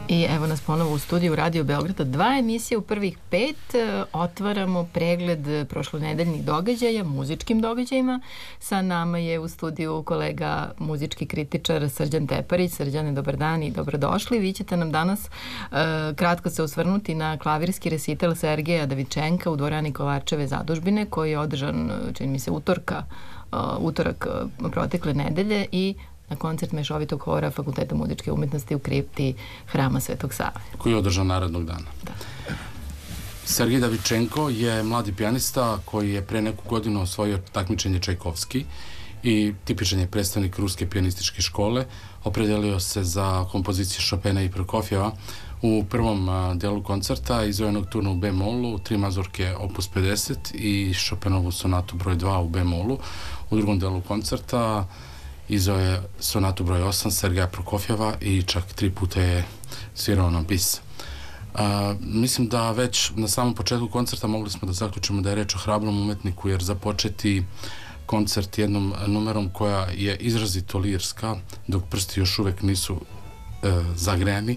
I evo nas ponovo u studiju Radio Beograda. 2 emisije u prvih 5. Otvaramo pregled prošlonedeljnih događaja, muzičkim događajima. Sa nama je u studiju kolega muzički kritičar Srđan Teparić. Srđane, dobar dan i dobrodošli. Vi ćete nam danas kratko se osvrnuti na klavirski resital Sergeja Davičenka u dvorani Kovačeve zadužbine, koji je održan, čini mi se, utorak protekle nedelje, i na koncert mešovitog hora Fakulteta muzičke umetnosti u kripti Hrama Svetog Save. Koji je održan narednog dana. Da. Sergej Davičenko je mladi pijanista koji je pre neku godinu osvojio takmičenje Čajkovski i tipičan je predstavnik Ruske pijanističke škole. Opredelio se za kompozicije Chopina i Prokofjeva. U prvom delu koncerta izveo je nokturnu u B-molu, 3 mazurke opus 50 i Chopinovu sonatu broj 2 u B-molu. U drugom delu koncerta izveo je sonatu broj 8 Sergeja Prokofjeva i čak 3 puta je svirao na bis. Mislim da već na samom početku koncerta mogli smo da zaključimo da je reč o hrabrom umetniku, jer započeti koncert jednom numerom koja je izrazito lirska, dok prsti još uvek nisu zagrejani,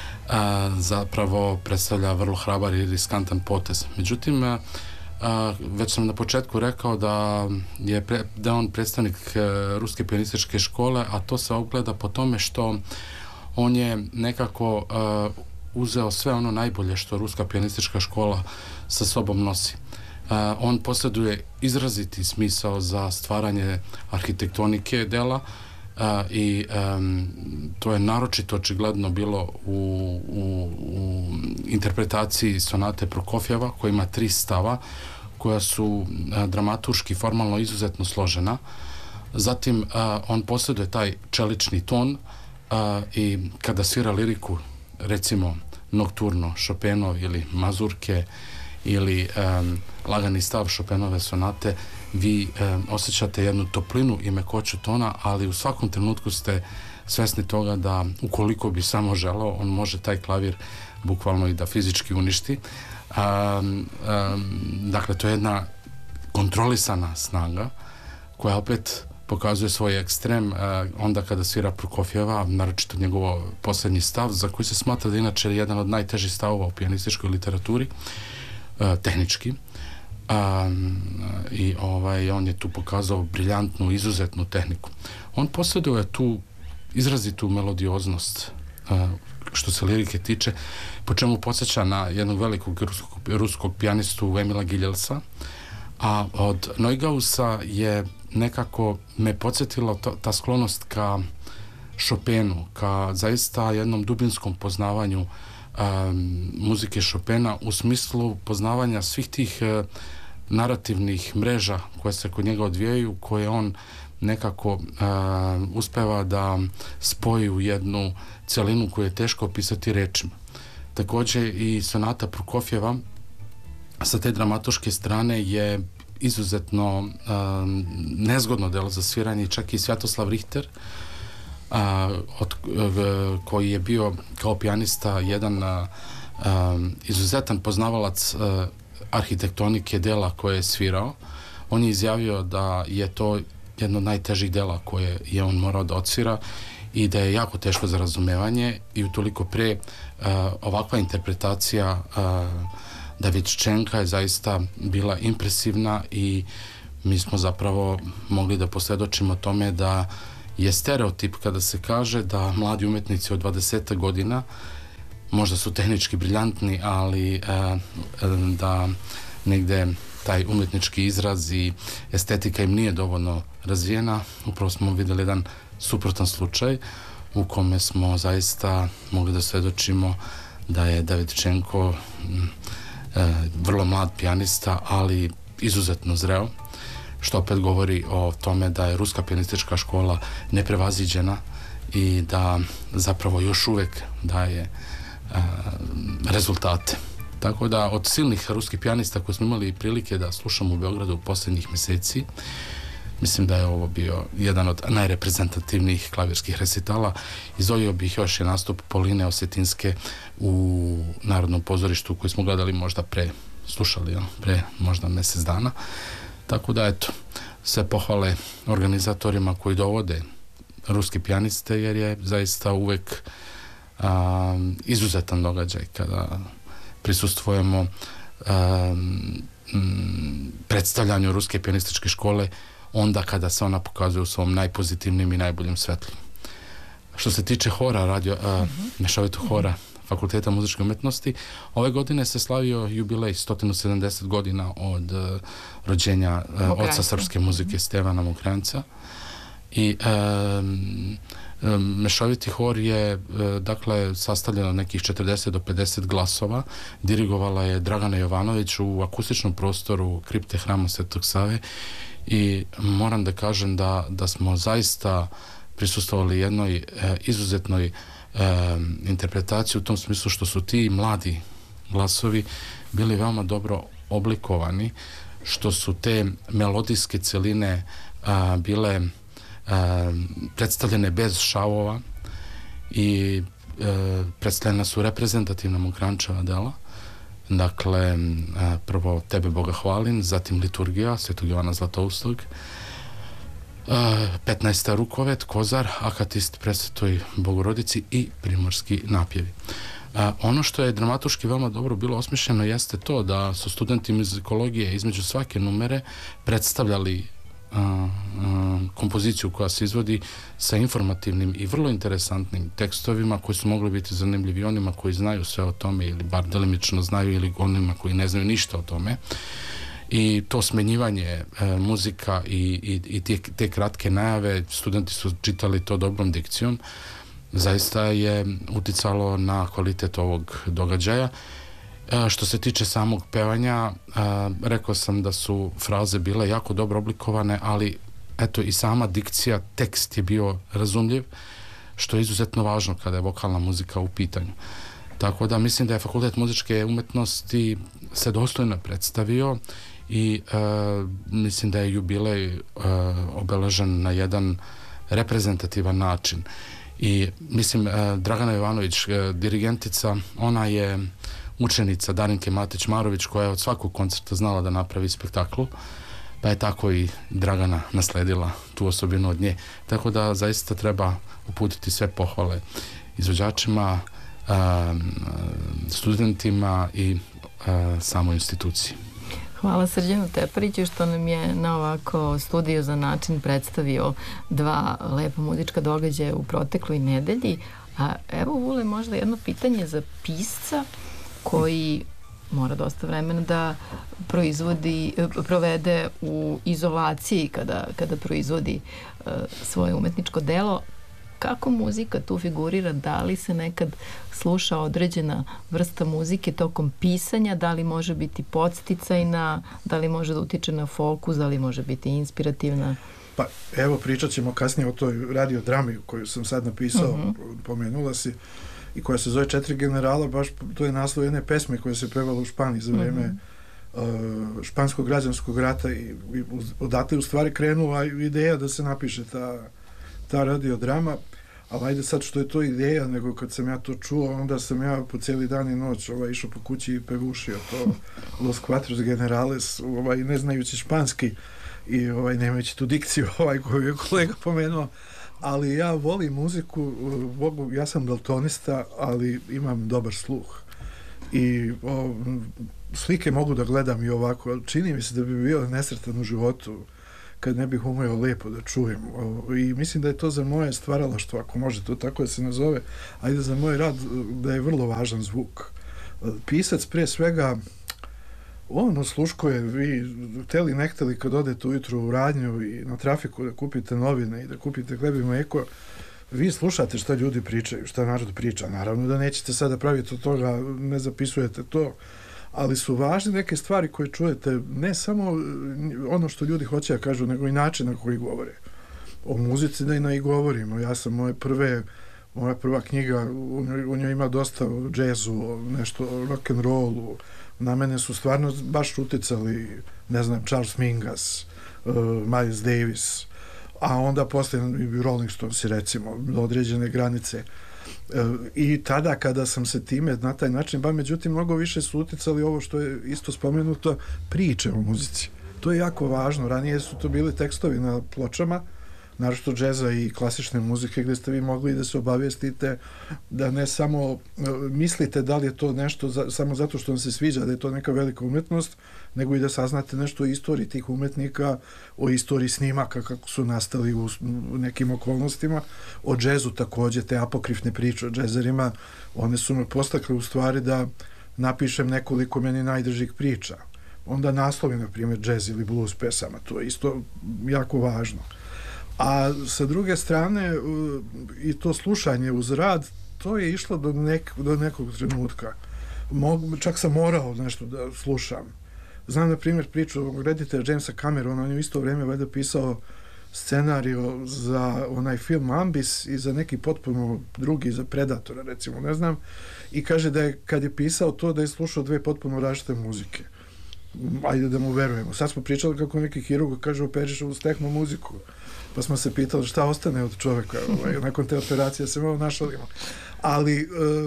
zapravo predstavlja vrlo hrabar i riskantan potez. Međutim, već sam na početku rekao da je on predstavnik Ruske pijanističke škole, a to se ogleda po tome što on je nekako uzeo sve ono najbolje što Ruska pijanistička škola sa sobom nosi. On posjeduje izraziti smisao za stvaranje arhitektonike dela i to je naročito očigledno bilo u interpretaciji sonate Prokofjeva, koja ima 3 stava koja su dramaturški formalno izuzetno složena. Zatim on posjeduje taj čelični ton i kada svira liriku, recimo nokturno Chopinov ili mazurke ili lagani stav Chopinove sonate, vi osjećate jednu toplinu i mekoću tona, ali u svakom trenutku ste svesni toga da ukoliko bi samo želeo, on može taj klavir bukvalno i da fizički uništi. Dakle, to je jedna kontrolisana snaga koja opet pokazuje svoj ekstrem onda kada svira Prokofjeva, naročito njegovo posljednji stav, za koji se smatra da inače jedan od najtežih stavova u pijanističkoj literaturi, tehnički. I on je tu pokazao briljantnu, izuzetnu tehniku. On posjeduje tu izrazitu melodioznost što se lirike tiče, po čemu podsjeća na jednog velikog ruskog pijanistu Emila Giljelsa, a od Neugausa je nekako me podsjetilo ta sklonost ka Chopinu, ka zaista jednom dubinskom poznavanju muzike Chopina, u smislu poznavanja svih tih narativnih mreža koje se kod njega odvijaju, koje on nekako uspeva da spoji u jednu celinu koju je teško opisati rečima. Također i sonata Prokofjeva sa te dramaturške strane je izuzetno nezgodno delo za sviranje. Čak i Svjatoslav Richter, koji je bio kao pijanista jedan izuzetan poznavalac arhitektonike dela koje je svirao, on je izjavio da je to jedno od najtežih dela koje je on morao da odsvira i da je jako teško za razumevanje, i utoliko pre ovakva interpretacija Davičenka je zaista bila impresivna i mi smo zapravo mogli da posvjedočimo tome da je stereotip kada se kaže da mladi umetnici od 20 godina možda su tehnički briljantni, ali da negde taj umetnički izraz i estetika im nije dovoljno razvijena. Upravo smo vidjeli jedan suprotan slučaj u kome smo zaista mogli da svedočimo da je Davičenko vrlo mlad pijanista, ali izuzetno zreo, što opet govori o tome da je Ruska pijanistička škola neprevaziđena i da zapravo još uvek daje rezultate. Tako da od silnih ruskih pijanista koje smo imali prilike da slušamo u Beogradu u posljednjih meseci, mislim da je ovo bio jedan od najreprezentativnijih klavirskih resitala. Izdvojio bih još je nastup Poline Osjetinske u Narodnom pozorištu koji smo gledali možda slušali pre možda mjesec dana. Tako da eto, sve pohvale organizatorima koji dovode ruske pijaniste, jer je zaista uvek izuzetan događaj kada prisustvujemo predstavljanju Ruske pijanističke škole onda kada se ona pokazuje u svom najpozitivnijem i najboljem svetlu. Što se tiče hora, mešovitog hora Fakulteta muzičke umetnosti, ove godine se slavio jubilej 170 godina od rođenja oca srpske muzike Stevana Mokranjca i mešoviti hor je dakle sastavljen od nekih 40 do 50 glasova. Dirigovala je Dragana Jovanović u akustičnom prostoru kripte Hrama Svetog Save i moram da kažem da smo zaista prisustvovali jednoj izuzetnoj interpretaciji u tom smislu što su ti mladi glasovi bili veoma dobro oblikovani, što su te melodijske celine bile predstavljene bez šavova i predstavljena su reprezentativna Mokranjčeva dela. Dakle, prvo Tebe Boga hvalim, zatim liturgija Svetog Jovana Zlatoustog, 15. rukovet, kozar, akatist Presvetoj Bogorodici i primorski napjevi. Ono što je dramatuški veoma dobro bilo osmišljeno jeste to da su studenti muzikologije između svake numere predstavljali kompoziciju koja se izvodi sa informativnim i vrlo interesantnim tekstovima koji su mogli biti zanimljivi onima koji znaju sve o tome ili bar delimično znaju ili onima koji ne znaju ništa o tome. I to smenjivanje muzika i te kratke najave, studenti su čitali to dobrom dikcijom, zaista je uticalo na kvalitet ovog događaja. Što se tiče samog pevanja, rekao sam da su fraze bile jako dobro oblikovane, ali eto i sama dikcija, tekst je bio razumljiv, što je izuzetno važno kada je vokalna muzika u pitanju. Tako da mislim da je Fakultet muzičke umetnosti se dostojno predstavio i mislim da je jubilej obeležen na jedan reprezentativan način. I mislim, Dragana Jovanović, dirigentica, ona je učenica Darinke Matić-Marović koja je od svakog koncerta znala da napravi spektaklu, pa je tako i Dragana nasledila tu osobinu od nje. Tako da zaista treba uputiti sve pohvale izvođačima, studentima i samoj instituciji. Hvala Srđanu Tepariću što nam je na ovako studiozan način predstavio dva lepa muzička događaja u protekloj nedelji. A evo, Vule, možda jedno pitanje za pisca koji mora dosta vremena da provede u izolaciji kada proizvodi svoje umetničko delo. Kako muzika tu figurira? Da li se nekad sluša određena vrsta muzike tokom pisanja? Da li može biti podsticajna? Da li može da utiče na fokus? Da li može biti inspirativna? Pa evo, pričat ćemo kasnije o toj radiodrami koju sam sad napisao, pomenula si, i koja se zove Četiri generala, baš to je naslov jedne pesme koja se pevala u Španiji za vreme španskog građanskog rata i odatle u stvari krenula ideja da se napiše ta radiodrama. Ali ajde sad što je to ideja, nego kad sam ja to čuo, onda sam ja po cijeli dan i noć išao po kući i pevušio to Los Cuatros Generales, ne znajući španski i nemajući tu dikciju koju je kolega pomenuo. Ali ja volim muziku, ja sam daltonista, ali imam dobar sluh. I slike mogu da gledam i ovako, ali čini mi se da bi bio nesretan u životu kad ne bih umeo lepo da čujem. I mislim da je to za moje stvaralaštvo, ako može to tako da se nazove, ajde za moj rad, da je vrlo važan zvuk. Pisac pre svega, on osluškuje, vi hteli ne hteli kad odete ujutru u radnju i na trafiku da kupite novine i da kupite hleb i mleko, vi slušate šta ljudi pričaju, šta narod priča. Naravno da nećete sada praviti od toga, ne zapisujete to, ali su važne neke stvari koje čujete, ne samo ono što ljudi hoće da kažu, nego i način na koji govore. O muzici da i na i govorimo. Ja sam moja prva knjiga, u njoj ima dosta o džezu, nešto o rock'n'rollu. Na mene su stvarno baš uticali, ne znam, Charles Mingus, Miles Davis, a onda posle Rolling Stones, recimo, do određene granice. I tada kada sam se time na taj način, međutim mnogo više su uticali ovo što je isto spomenuto, priče o muzici. To je jako važno. Ranije su to bili tekstovi na pločama, naročito džeza i klasične muzike, gdje ste vi mogli da se obavijestite, da ne samo mislite da li je to nešto samo zato što vam se sviđa, da je to neka velika umjetnost, nego i da saznate nešto o istoriji tih umjetnika, o istoriji snimaka, kako su nastali u nekim okolnostima, o džezu također, te apokrifne priče o džezerima, one su me postakle u stvari da napišem nekoliko meni najdržih priča. Onda naslovi, na primjer, džez ili blues pesama, to je isto jako važno. A sa druge strane, i to slušanje uz rad, to je išlo do nekog trenutka. Čak sam morao nešto da slušam. Znam, na primjer, priču reditelja Jamesa Camerona, on je u isto vrijeme valjda pisao scenariju za onaj film Ambis i za neki potpuno drugi, za Predatora, recimo, ne znam, i kaže da je, kad je pisao to, da je slušao dve potpuno različite muzike. Ajde da mu verujemo. Sad smo pričali kako neki hirurg kaže operiš uz tehno muziku, pa smo se pitali šta ostane od čovjeka, nakon te operacije se malo našalimo. Ali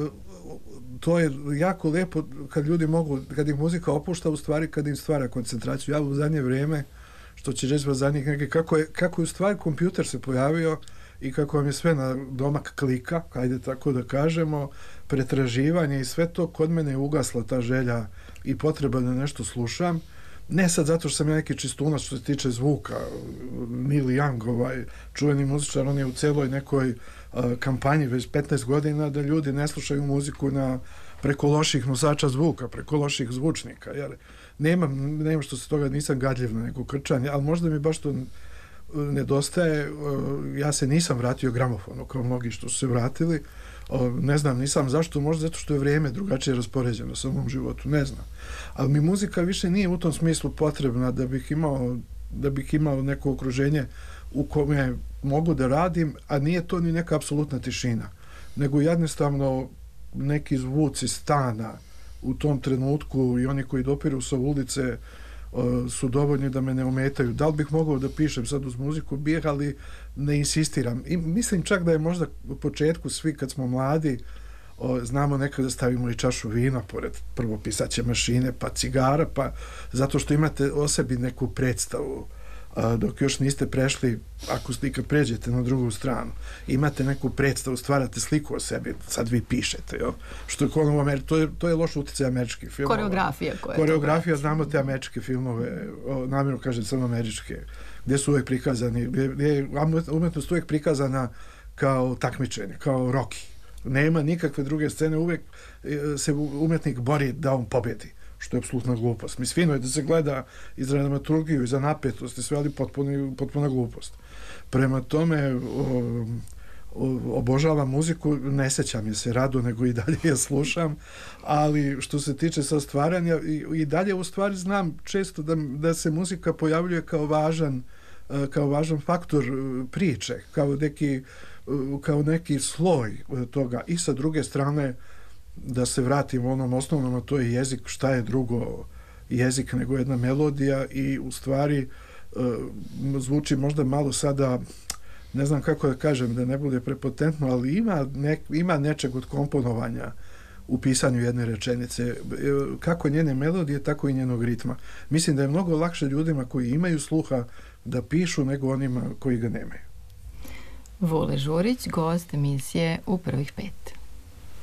to je jako lijepo kad ljudi mogu, kad ih muzika opušta, u stvari kad im stvara koncentraciju. Ja u zadnje vrijeme, što će reći zadnjih neke, kako je u stvari kompjuter se pojavio i kako vam je sve na domak klika, ajde tako da kažemo, pretraživanje i sve to, kod mene je ugasla ta želja i potreba da nešto slušam. Ne sad zato što sam ja neki čistunac što se tiče zvuka. Neil Young, čuveni muzičar, on je u celoj nekoj kampanji već 15 godina da ljudi ne slušaju muziku preko loših nosača zvuka, preko loših zvučnika, jer nemam što se toga, nisam gadljiv na neko krčanje, ali možda mi baš to nedostaje. Ja se nisam vratio gramofonu kao mnogi što su se vratili, ne znam, nisam zašto, možda zato što je vrijeme drugačije raspoređeno sa mom životu, ne znam. Ali mi muzika više nije u tom smislu potrebna da bih imao neko okruženje u kome mogu da radim, a nije to ni neka apsolutna tišina, nego jednostavno neki zvuci stana u tom trenutku i oni koji dopiru sa ulice su dovoljni da me ne ometaju. Da li bih mogao da pišem sad uz muziku? Bih, ali ne insistiram. I mislim čak da je možda u početku svi kad smo mladi znamo nekada stavimo i čašu vina pored prvo pisaće mašine, pa cigara, pa zato što imate o sebi neku predstavu dok još niste prešli, ako kad pređete na drugu stranu, imate neku predstavu, stvarate sliku o sebi, sad vi pišete, jo? Što je to je loš utjecaj američkih filmova. Koreografija, znamo te američke filmove, namjerno kažem samo američke, gdje su uvijek prikazani, gdje je umjetnost uvijek prikazana kao takmičenje, kao Rocky. Nema nikakve druge scene, uvijek se umjetnik bori da on pobjedi, što je apsolutna glupost. Mislim, fino je da se gleda i za dramaturgiju i za napetost i sve, ali potpuna glupost. Prema tome, obožavam muziku, ne sećam je se rado, nego i dalje je slušam, ali što se tiče sa stvaranja, i dalje u stvari znam često da se muzika pojavljuje kao važan faktor priče, kao neki sloj toga. I sa druge strane, da se vratim onom osnovnom, a to je jezik, šta je drugo jezik nego jedna melodija, i u stvari zvuči možda malo sada, ne znam kako da kažem, da ne bude prepotentno, ali ima nečeg od komponovanja u pisanju jedne rečenice, kako njene melodije, tako i njenog ritma. Mislim da je mnogo lakše ljudima koji imaju sluha da pišu nego onima koji ga nemaju. Vule Žurić, gost emisije U prvih 5.